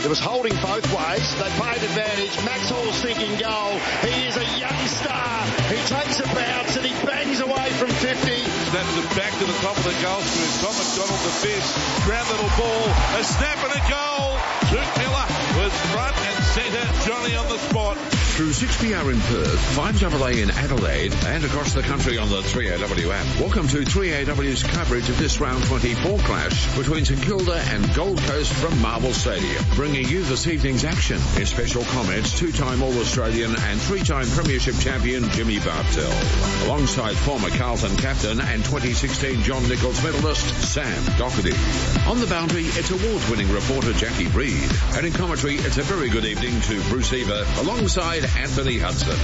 There was holding both ways. They played advantage. Max Hall's thinking goal. He is a young star. He takes a bounce and he bangs away from 50. Snaps it back to the top of the goal square. Tom McDonald the best. Ground little ball. A snap and a goal. Luke Miller was front and centre. Johnny on the spot. Through 6PR in Perth, 5AA in Adelaide, and across the country on the 3AW app. Welcome to 3AW's coverage of this round 24 clash between St Kilda and Gold Coast from Marvel Stadium. Bringing you this evening's action. In special comments, two-time All-Australian and three-time Premiership champion Jimmy Bartell. Alongside former Carlton captain and 2016 John Nichols medalist Sam Doherty. On the boundary, it's award-winning reporter Jackie Reid. And in commentary, it's a very good evening to Bruce Eva alongside Anthony Hudson.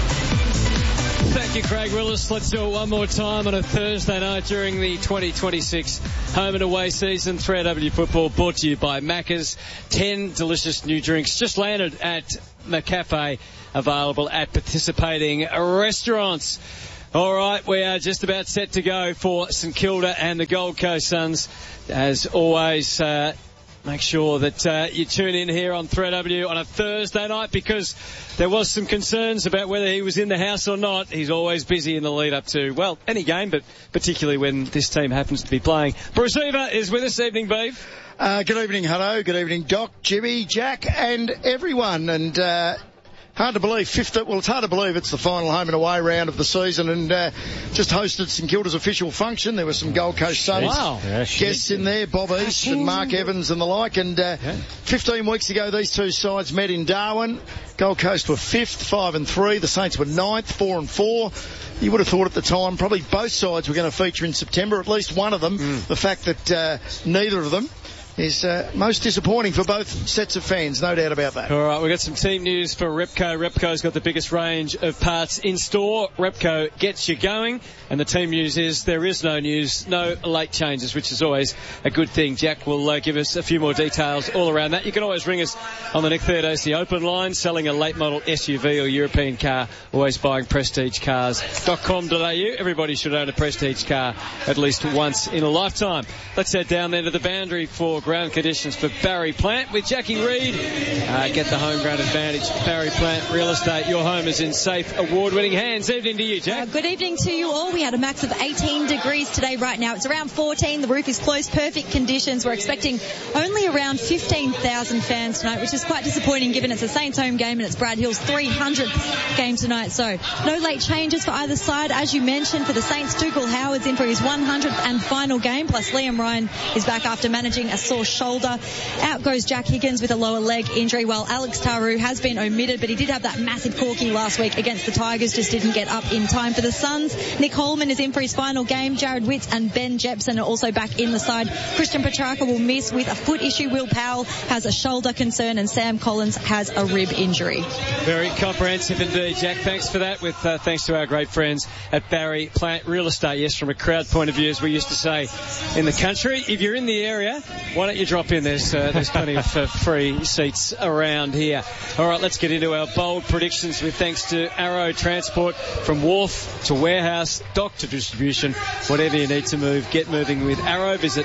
Thank you, Craig Willis. Let's do it one more time on a Thursday night during the 2026 home and away season. 3AW football brought to you by Macca's. 10 delicious new drinks just landed at McCafe, available at participating restaurants. All right, we are just about set to go for St Kilda and the Gold Coast Suns. As always, make sure that you tune in here on 3AW on a Thursday night, because there was some concerns about whether he was in the house or not. He's always busy in the lead up to, well, any game, but particularly when this team happens to be playing. Bruce Eva is with us. Evening, Beeve. Good evening, Hutto. Good evening, Doc, Jimmy, Jack, and everyone. And hard to believe, it's hard to believe it's the final home and away round of the season, and just hosted St Kilda's official function. There were some Gold Coast Suns guests in there, Bob East and Mark Evans and the like. And 15 weeks ago, these two sides met in Darwin. Gold Coast were 5th, 5-3. The Saints were 9th, 4-4. You would have thought at the time probably both sides were going to feature in September, at least one of them. The fact that neither of them is most disappointing for both sets of fans, no doubt about that. All right, we've got some team news for Repco. Repco's got the biggest range of parts in store. Repco gets you going. And the team news is there is no news, no late changes, which is always a good thing. Jack will give us a few more details all around that. You can always ring us on the Nick Theodosey open line, selling a late model SUV or European car, always buying prestigecars.com.au. Everybody should own a Prestige car at least once in a lifetime. Let's head down there to the boundary for ground conditions for Barry Plant with Jackie Reid. Get the home ground advantage. Barry Plant Real Estate. Your home is in safe, award-winning hands. Evening to you, Jack. Good evening to you all. We had a max of 18 degrees today. Right now it's around 14. The roof is closed. Perfect conditions. We're expecting only around 15,000 fans tonight, which is quite disappointing given it's a Saints home game and it's Brad Hill's 300th game tonight. So no late changes for either side. As you mentioned, for the Saints, Dougal Howard's in for his 100th and final game, plus Liam Ryan is back after managing a sore shoulder. Out goes Jack Higgins with a lower leg injury, while Alex Taru has been omitted, but he did have that massive corky last week against the Tigers, just didn't get up in time for the Suns. Nick Holman is in for his final game. Jared Witts and Ben Jepson are also back in the side. Christian Petrarca will miss with a foot issue. Will Powell has a shoulder concern, and Sam Collins has a rib injury. Very comprehensive indeed, Jack. Thanks for that, with thanks to our great friends at Barry Plant Real Estate. Yes, from a crowd point of view, as we used to say in the country, if you're in the area, why don't you drop in? There's plenty of free seats around here. All right, let's get into our bold predictions with thanks to Arrow Transport. From wharf to warehouse, dock to distribution, whatever you need to move, get moving with Arrow. Visit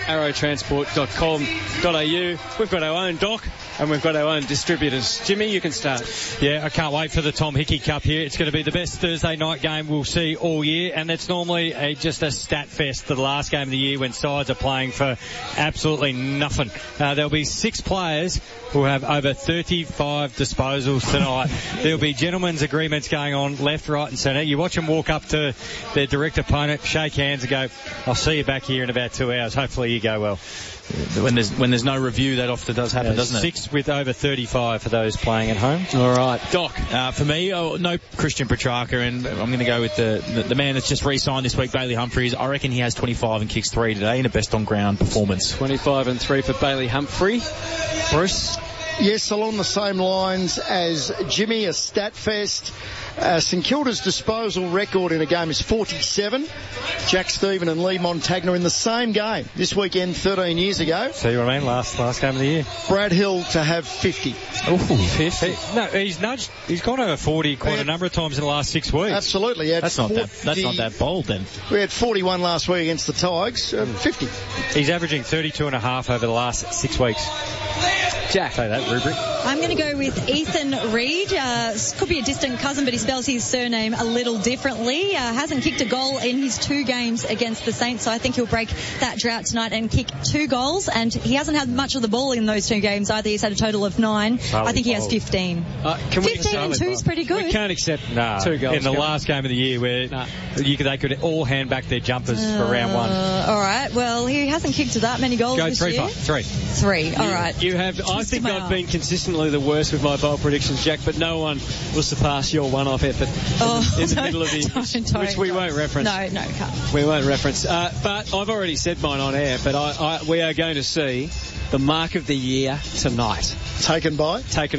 arrowtransport.com.au. We've got our own dock and we've got our own distributors. Jimmy, you can start. Yeah, I can't wait for the Tom Hickey Cup here. It's going to be the best Thursday night game we'll see all year, and it's normally just a stat fest, the last game of the year when sides are playing for absolutely nothing. There'll be 6 players who have over 35 disposals tonight. There'll be gentlemen's agreements going on left, right and centre. You watch them walk up to their direct opponent, shake hands and go, I'll see you back here in about 2 hours. Hopefully you go well. When there's no review, that often does happen, doesn't it? 6 with over 35 for those playing at home. All right, Doc. For me, no Christian Petrarca, and I'm going to go with the man that's just re-signed this week, Bailey Humphries. I reckon he has 25 and kicks 3 today in a best on ground performance. 25 and 3 for Bailey Humphrey. Bruce? Yes, along the same lines as Jimmy, a stat fest. St Kilda's disposal record in a game is 47. Jack Stephen and Lee Montagna in the same game this weekend 13 years ago. See what I mean? Last game of the year. Brad Hill to have 50. Ooh, 50? No, he's gone over 40 quite a number of times in the last 6 weeks. Absolutely. That's not that bold then. We had 41 last week against the Tigers. 50. He's averaging 32.5 over the last 6 weeks. Jack. Say that, rubric. I'm going to go with Ethan Reid. Could be a distant cousin, but he spells his surname a little differently. Hasn't kicked a goal in his 2 games against the Saints, so I think he'll break that drought tonight and kick 2 goals. And he hasn't had much of the ball in those 2 games either. He's had a total of 9. I think he has 15. 15 and 2 is pretty good. We can't accept 2 goals. In the last game of the year where they could all hand back their jumpers for round 1. All right. Well, he hasn't kicked that many goals this year. 3. All right. You have. I think I've been consistently the worst with my bold predictions, Jack, but no one will surpass your one-off effort in the middle of the which we won't reference. No, can't. We won't reference. But I've already said mine on air, but we are going to see the mark of the year tonight. Taken by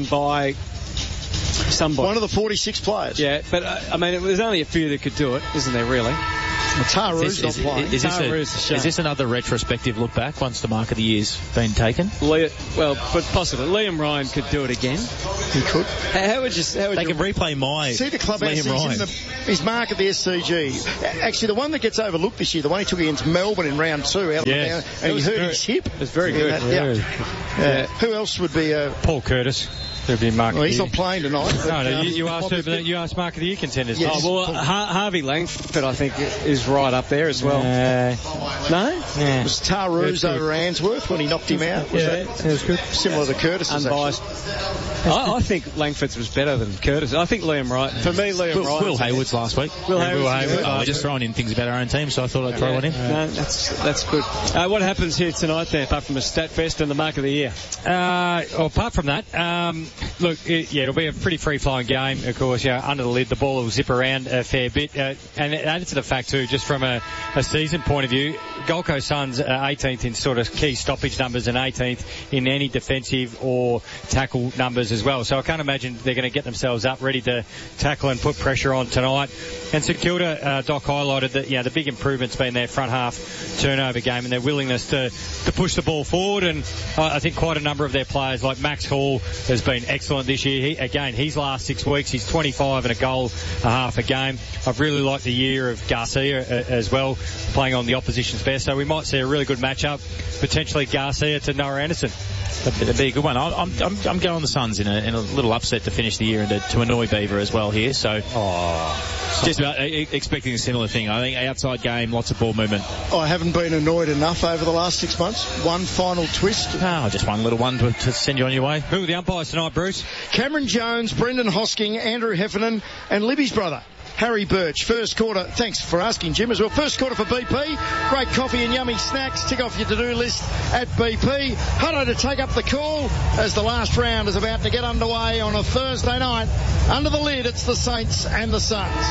somebody. One of the 46 players. Yeah, but I mean, there's only a few that could do it, isn't there, really? Taru's not playing. Is this another retrospective look back once the mark of the year's been taken? But possibly. Liam Ryan could do it again. He could. How would you can replay my see the clubhouse Liam Ryan. His mark at the SCG. Actually, the one that gets overlooked this year, the one he took against Melbourne in round 2 out of the down, and he hurt his hip. It was very good. Who else would be Paul Curtis. Be mark he's not playing tonight. No, you asked mark of the year contenders. Yes. Harvey Langford, I think, is right up there as well. No? Yeah. It was Taru's over Answorth when he knocked him out. It was good. Similar to Curtis. Unbiased. I think Langford's was better than Curtis. I think Liam Wright. For me, Liam Wright. Will Hayward's last week. Will Hayward. We're just throwing in things about our own team, so I thought I'd throw one in. No, that's good. What happens here tonight then, apart from a stat fest and the mark of the year? Apart from that, look, it'll be a pretty free-flowing game, of course. Under the lid, the ball will zip around a fair bit. And added to the fact, too, just from a season point of view, Gold Coast Suns are 18th in sort of key stoppage numbers and 18th in any defensive or tackle numbers as well. So I can't imagine they're going to get themselves up, ready to tackle and put pressure on tonight. And St Kilda, Doc highlighted that, the big improvement's been their front half turnover game and their willingness to push the ball forward. And I think quite a number of their players, like Max Hall, has been excellent this year. His last 6 weeks, he's 25 and a goal a half a game. I've really liked the year of Garcia as well, playing on the opposition's best. So we might see a really good matchup, potentially Garcia to Noah Anderson. That'd be a good one. I'm going the Suns in a little upset to finish the year and to annoy Beaver as well here. So just about expecting a similar thing. I think outside game, lots of ball movement. I haven't been annoyed enough over the last 6 months. One final twist. Just one little one to send you on your way. Who are the umpires tonight, Bruce? Cameron Jones, Brendan Hosking, Andrew Heffernan and Libby's brother, Harry Birch. First quarter, thanks for asking, Jim, as well. First quarter for BP. Great coffee and yummy snacks. Tick off your to-do list at BP. Hutto to take up the call as the last round is about to get underway on a Thursday night. Under the lid, it's the Saints and the Suns.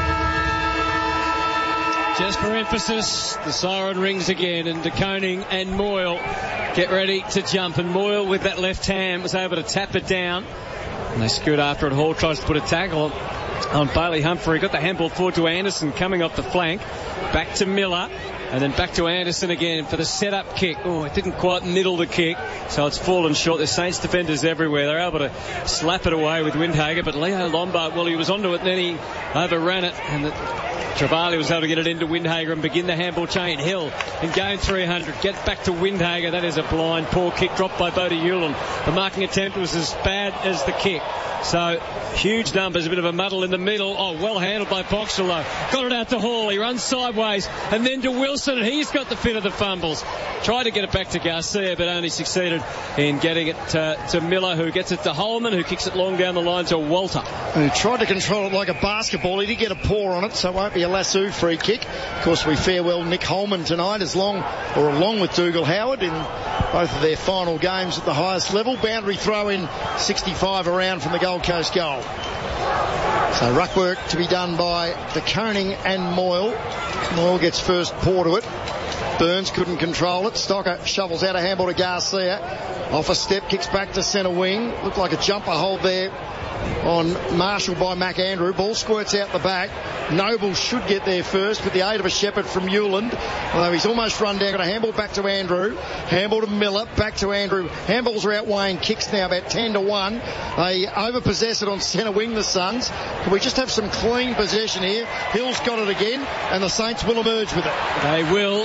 Just for emphasis, the siren rings again, and De Koning and Moyle get ready to jump. And Moyle, with that left hand, was able to tap it down. And they screwed after it. Hall tries to put a tackle on Bailey Humphrey. Got the handball forward to Anderson coming off the flank. Back to Miller. And then back to Anderson again for the set-up kick. Oh, it didn't quite middle the kick, so it's fallen short. There's Saints defenders everywhere. They're able to slap it away with Windhager, but Leo Lombard, he was onto it, and then he overran it, and Travali was able to get it into Windhager and begin the handball chain. Hill and going 300. Get back to Windhager. That is a blind, poor kick dropped by Bodie Hewlin. The marking attempt was as bad as the kick. So, huge numbers, a bit of a muddle in the middle. Oh, well handled by Boxall, though. Got it out to Hall. He runs sideways and then to Wilson, and he's got the fit of the fumbles. Tried to get it back to Garcia, but only succeeded in getting it to Miller, who gets it to Holman, who kicks it long down the line to Walter. And he tried to control it like a basketball. He did get a paw on it, so it won't be a lasso free kick. Of course, we farewell Nick Holman tonight, along with Dougal Howard in both of their final games at the highest level. Boundary throw in 65 around from the Gold Coast goal. So ruck work to be done by De Koning and Moyle. Moyle gets first paw to it. Burns couldn't control it. Stocker shovels out a handball to Garcia. Off a step, kicks back to centre wing. Looked like a jumper hold there on Marshall by McAndrew. Ball squirts out the back. Noble should get there first with the aid of a shepherd from Newland, although he's almost run down. Got a handball back to Andrew. Handball to Miller. Back to Andrew. Handballs are outweighing kicks now about 10-1. They overpossess it on centre wing, the Suns. Can we just have some clean possession here? Hill's got it again, and the Saints will emerge with it. They will, but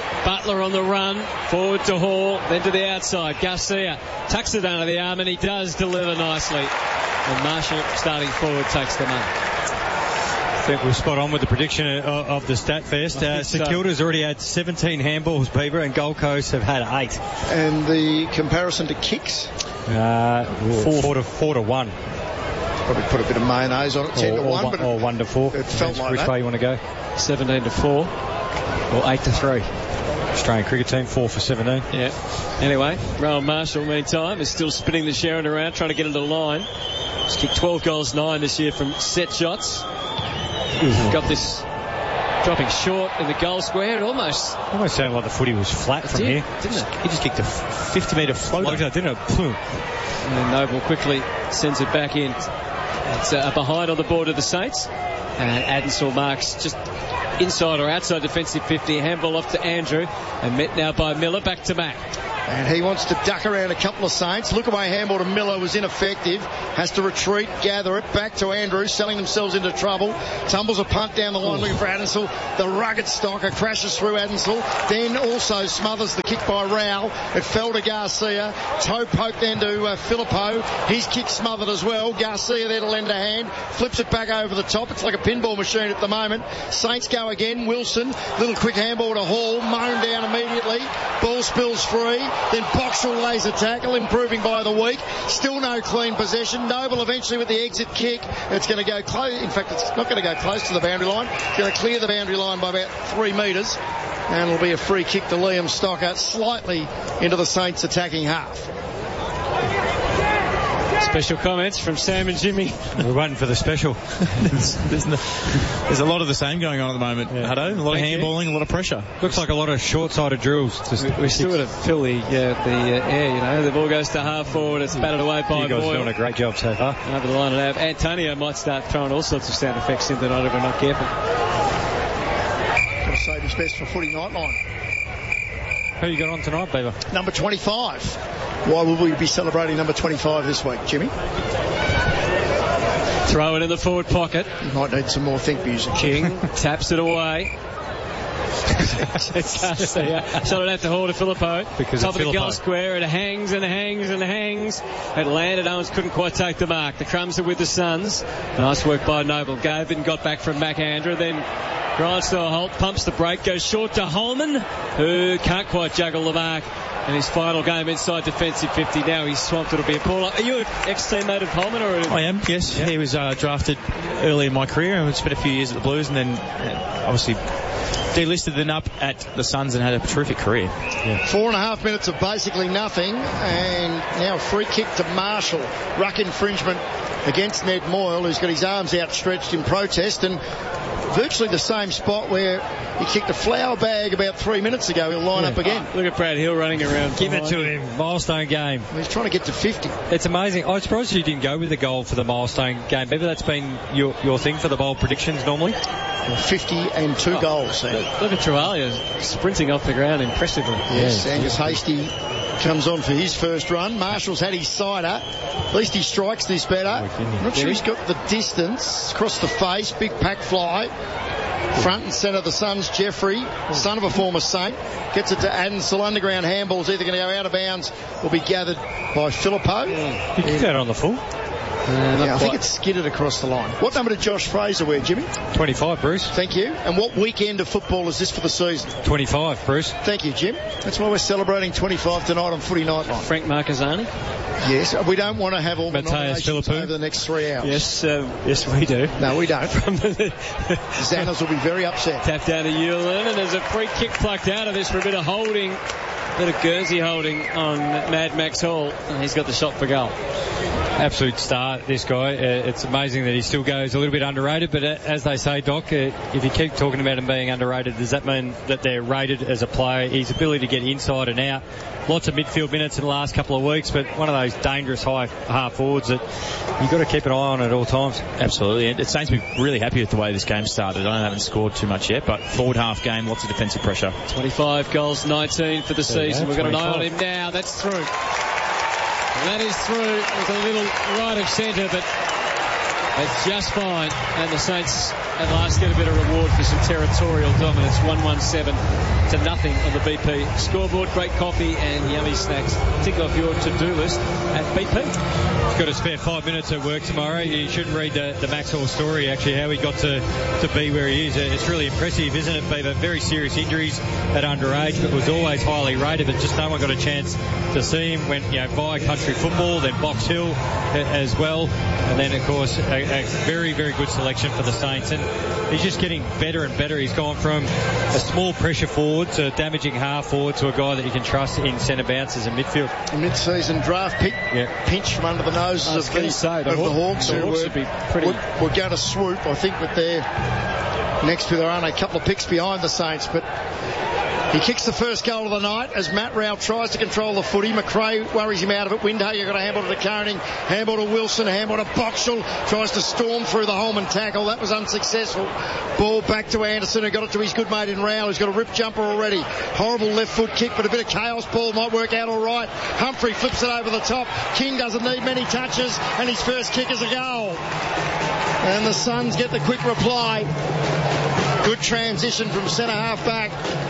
Butler on the run, forward to Hall, then to the outside. Garcia tucks it under the arm, and he does deliver nicely. And Marshall, starting forward, takes the mark. I think we're spot on with the prediction of the stat fest. St Kilda's already had 17 handballs, Beaver, and Gold Coast have had 8. And the comparison to kicks? 4 to 1. Probably put a bit of mayonnaise on it, 10 to 1. But or 1 to 4. It felt like which that. way you want to go. 17 to 4 or 8 to 3. Australian cricket team 4 for 17. Yeah. Anyway, Rowan Marshall, meantime, is still spinning the Sharon around, trying to get into the line. He's kicked 12 goals, 9 this year from set shots. Got this dropping short in the goal square. It almost sounded like the footy was flat from here. Didn't it? He just kicked a 50-metre floater, didn't it? And then Noble quickly sends it back in. It's behind on the board of the Saints. And Adenshaw marks just inside or outside defensive 50. Handball off to Andrew. And met now by Miller. Back to Mac. And he wants to duck around a couple of Saints. Look away handball to Miller was ineffective. Has to retreat, gather it. Back to Andrews, selling themselves into trouble. Tumbles a punt down the line looking for Adenshaw. The rugged stocker crashes through Adenshaw. Then also smothers the kick by Rowell. It fell to Garcia. Toe poke then to Filippo. His kick smothered as well. Garcia there to lend a hand. Flips it back over the top. It's like a pinball machine at the moment. Saints go again. Wilson. Little quick handball to Hall. Mown down immediately. Ball spills free. Then Boxall lays a tackle, improving by the week. Still no clean possession. Noble eventually with the exit kick. It's going to go close. In fact, it's not going to go close to the boundary line. It's going to clear the boundary line by about 3 metres. And it'll be a free kick to Liam Stocker, slightly into the Saints' attacking half. Special comments from Sam and Jimmy. We're waiting for the special. There's a lot of the same going on at the moment, Hutto. A lot of handballing, a lot of pressure. Looks like a lot of short-sided drills. We still would have fill the air, you know. The ball goes to half forward. It's batted away by You guys Boyle. are doing a great job so far. Over the line and out. Antonio might start throwing all sorts of sound effects in tonight if we're not careful. Got to save his best for Footy Nightline. Who you got on tonight, Beaver? Number 25. Why will we be celebrating number 25 this week, Jimmy? Throw it in the forward pocket. You might need some more think music. King taps it away. It's Garcia. So it'll have to hold to Filippo. Because top of the Filippo. goal square. It hangs and hangs and hangs. It landed. Owens couldn't quite take the mark. The crumbs are with the Suns. Nice work by Noble. Gavin got back from McAndrew. Then grinds to a halt. Pumps the break. Goes short to Holman, who can't quite juggle the mark. And his final game inside defensive 50. Now he's swamped. It'll be a pull. Are you an ex-teammate of Holman? I am, yes. Yeah. He was drafted early in my career and spent a few years at the Blues and then obviously delisted then up at the Suns and had a terrific career. Yeah. 4.5 minutes of basically nothing, and now a free kick to Marshall. Ruck infringement against Ned Moyle, who's got his arms outstretched in protest, and virtually the same spot where he kicked a flour bag about 3 minutes ago. He'll line up again. Look at Brad Hill running around. Give it to him. Milestone game. He's trying to get to 50. It's amazing. I'm surprised you didn't go with the goal for the milestone game. Maybe that's been your thing for the bold predictions normally. 50 and 2 goals. Look at Travalia sprinting off the ground impressively. Yes, Angus Hastie comes on for his first run. Marshall's had his sider. At least he strikes this better. I'm not sure he's got the distance. Across the face, big pack fly. Front and centre, the Suns, Jeffrey, son of a former Saint, gets it to Adenshaw. Underground handball's either going to go out of bounds or be gathered by Filippo. You kicked that on the full. I think it's skidded across the line. What number did Josh Fraser wear, Jimmy? 25, Bruce. Thank you. And what weekend of football is this for the season? 25, Bruce. Thank you, Jim. That's why we're celebrating 25 tonight on Footy Nightline. Frank Marcazzani. Yes, we don't want to have all the nominations over the next 3 hours. Yes, we do. No, we don't. Xanos will be very upset. Tap down to Ewan, and there's a free kick plucked out of this for a bit of holding. A bit of Guernsey holding on Mad Max Hall, and he's got the shot for goal. Absolute star, this guy. It's amazing that he still goes a little bit underrated, but as they say, Doc, if you keep talking about him being underrated, does that mean that they're rated as a player? His ability to get inside and out, lots of midfield minutes in the last couple of weeks, but one of those dangerous high half forwards that you've got to keep an eye on at all times. Absolutely. It seems to be really happy with the way this game started. I haven't scored too much yet, but forward half game, lots of defensive pressure. 25 goals, 19 for the season. We've got an eye on him now. That's through. And that is through with a little right of centre, but It's just fine, and the Saints at last get a bit of reward for some territorial dominance. 117 to nothing on the BP scoreboard. Great coffee and yummy snacks. Tick off your to-do list at BP. He's got to spare 5 minutes at work tomorrow. You shouldn't read the Max Hall story, actually, how he got to be where he is. It's really impressive, isn't it, Beaver? Very serious injuries at underage, but was always highly rated, but just no one got a chance to see him. Went, via country football, then Box Hill as well, and then, of course, a very, very good selection for the Saints. And he's just getting better and better. He's gone from a small pressure forward to damaging half forward to a guy that you can trust in centre bounces and midfield. A mid-season draft pick, pinch from under the noses of the Hawks, who were going to swoop, I think, with their next to their own, a couple of picks behind the Saints, but he kicks the first goal of the night as Matt Rowell tries to control the footy. McRae worries him out of it. Windhager got a handball to Koenig, handball to Wilson, handball to Boxall, tries to storm through the Holman tackle. That was unsuccessful. Ball back to Anderson, who got it to his good mate in Rowell, who's got a rip jumper already. Horrible left foot kick, but a bit of chaos. Ball might work out all right. Humphrey flips it over the top. King doesn't need many touches, and his first kick is a goal. And the Suns get the quick reply. Good transition from centre half back.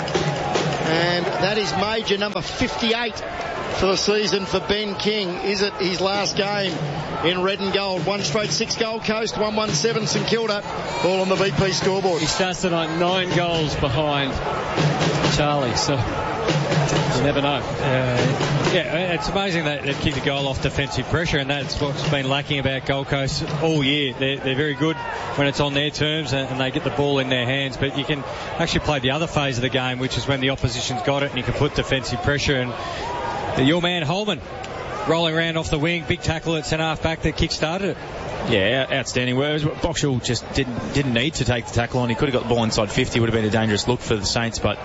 And that is major number 58 for the season for Ben King. Is it his last game in red and gold? 1 straight 6 Gold Coast, 117 St Kilda. All on the BP scoreboard. He starts tonight 9 goals behind Charlie, so you never know. It's amazing that they've kicked a goal off defensive pressure, and that's what's been lacking about Gold Coast all year. They're very good when it's on their terms and they get the ball in their hands, but you can actually play the other phase of the game, which is when the opposition's got it and you can put defensive pressure. And your man Holman rolling around off the wing, big tackle at centre half back that kick-started it. Yeah, outstanding. Whereas Boxall just didn't need to take the tackle on. He could have got the ball inside 50. Would have been a dangerous look for the Saints, but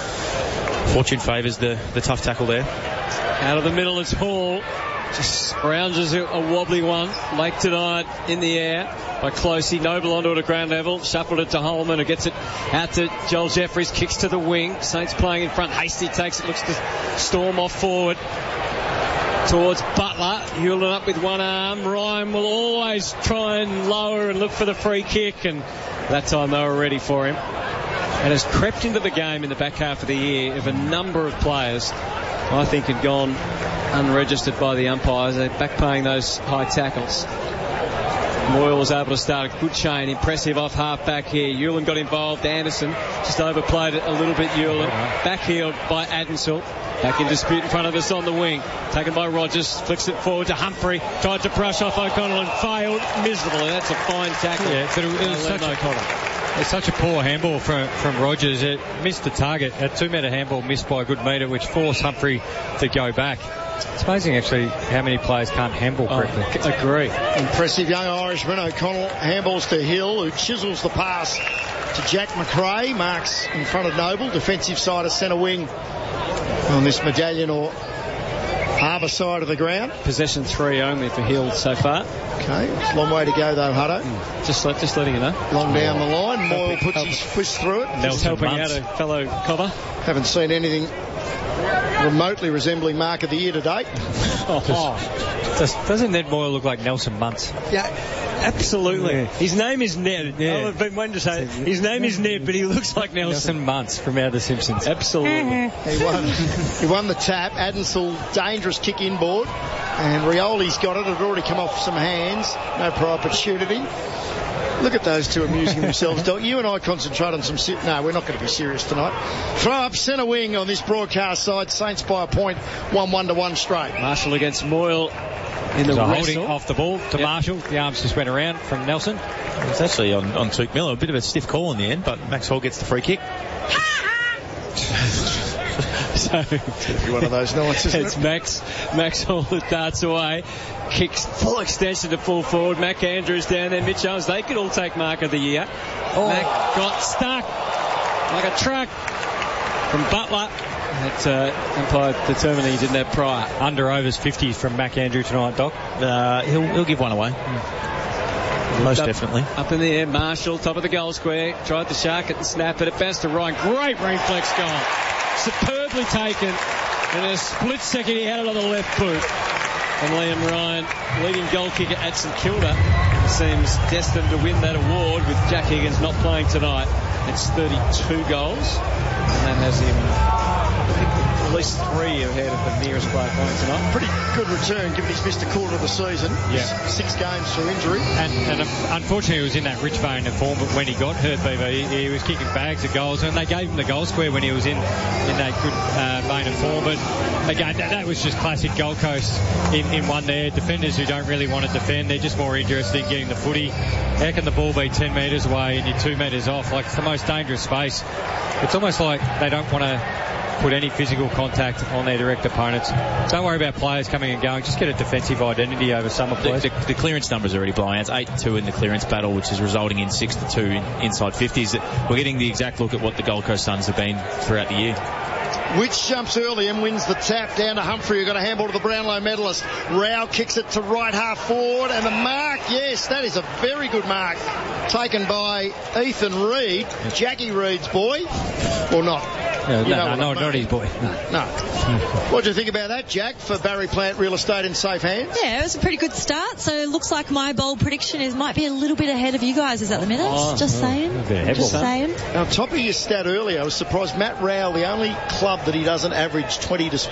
fortune favours the tough tackle there. Out of the middle, it's Hall. Just scrounges a wobbly one. Lake tonight in the air by Closey. Noble onto it at ground level. Shuffled it to Holman, who gets it out to Joel Jeffries. Kicks to the wing. Saints playing in front. Hasty takes it. Looks to storm off forward towards Butler. Hewlett up with one arm. Ryan will always try and lower and look for the free kick, and that time they were ready for him. And has crept into the game in the back half of the year of a number of players I think had gone unregistered by the umpires. They're back paying those high tackles. Moyle was able to start a good chain. Impressive off half back here. Hewlett got involved. Anderson just overplayed it a little bit. Hewlett backheeled by Adenshaw. Back in dispute in front of us on the wing. Taken by Rogers. Flicks it forward to Humphrey. Tried to brush off O'Connell and failed miserably. That's a fine tackle. Yeah, but it was such a poor handball from Rogers. It missed the target. A 2-metre handball missed by a good metre, which forced Humphrey to go back. It's amazing, actually, how many players can't handball correctly. Agree. Impressive young Irishman. O'Connell handballs to Hill, who chisels the pass to Jack McRae. Marks in front of Noble. Defensive side of centre wing on this medallion or harbour side of the ground. Possession 3 only for Hill so far. Okay, it's a long way to go though, Hutto. Just letting you know. Long down the line. Moyle puts his fist through it. Just helping out a fellow cobber. Haven't seen anything remotely resembling mark of the year to date. Doesn't Ned Moyle look like Nelson Muntz? Yeah, absolutely. Yeah. His name is Ned. Yeah. I've been wanting to say his name is Ned, but he looks like Nelson Muntz from out of The Simpsons. Absolutely. He won the tap. Adenshaw, dangerous kick inboard, and Rioli's got it. It had already come off some hands. No prior opportunity. Look at those two amusing themselves, Doc. You and I concentrate on some... No, we're not going to be serious tonight. Throw up centre wing on this broadcast side. Saints by a point. 1-1 to 1 straight. Marshall against Moyle in the holding off the ball to Marshall. The arms just went around from Nelson. It was actually on Tuke Miller. A bit of a stiff call in the end, but Max Hall gets the free kick. So one of those nights, isn't it? Max Hall that darts away. Kicks full extension to full forward. Mac Andrews down there. Mitch Owens, they could all take mark of the year. Mac got stuck like a truck from Butler. That umpire determined he didn't have prior. Under overs 50 from Mac Andrews tonight, Doc. He'll give one away. Most definitely. Up in the air, Marshall, top of the goal square. Tried to shark it and snap it. It bounced to Ryan. Great reflex goal. Superbly taken. In a split second, he had it on the left boot. And Liam Ryan, leading goal kicker at St Kilda, seems destined to win that award with Jack Higgins not playing tonight. It's 32 goals, and that has him, I think, at least 3 ahead of the nearest player playing tonight. Pretty good return, given he's missed a quarter of the season. Yeah. 6 games through injury. And unfortunately, he was in that rich vein of form, but when he got hurt, he was kicking bags of goals, and they gave him the goal square when he was in that good vein of form. But again, that was just classic Gold Coast in one there. Defenders who don't really want to defend, they're just more interested in getting the footy. How can the ball be 10 metres away and you're 2 metres off? Like, it's the most dangerous space. It's almost like they don't want to put any physical contact on their direct opponents. Don't worry about players coming and going. Just get a defensive identity over summer plays. The clearance numbers are already blowing out. It's 8-2 in the clearance battle, which is resulting in 6-2 inside 50s. We're getting the exact look at what the Gold Coast Suns have been throughout the year. Which jumps early and wins the tap down to Humphrey, who got a handball to the Brownlow medalist. Rao kicks it to right half forward, and the mark, yes, that is a very good mark, taken by Ethan Reid, Jackie Reid's boy, or not? Not his boy. No. What do you think about that, Jack, for Barry Plant Real Estate in safe hands? Yeah, it was a pretty good start. So it looks like my bold prediction might be a little bit ahead of you guys at the minute. Just saying. On top of your stat earlier, I was surprised Matt Rao, the only club that he doesn't average 20 disposals